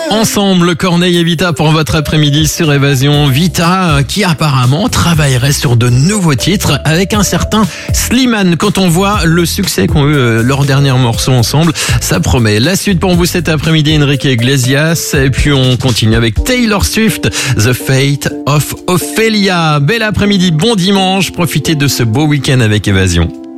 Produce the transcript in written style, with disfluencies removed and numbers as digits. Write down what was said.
Ensemble, Corneille et Vita pour votre après-midi sur Évasion. Vita qui apparemment travaillerait sur de nouveaux titres avec un certain Slimane. Quand on voit le succès qu'ont eu leurs derniers morceaux ensemble, ça promet. La suite pour vous cet après-midi, Enrique Iglesias. Et puis on continue avec Taylor Swift, The Fate of Ophelia. Bel après-midi, bon dimanche. Profitez de ce beau week-end avec Évasion.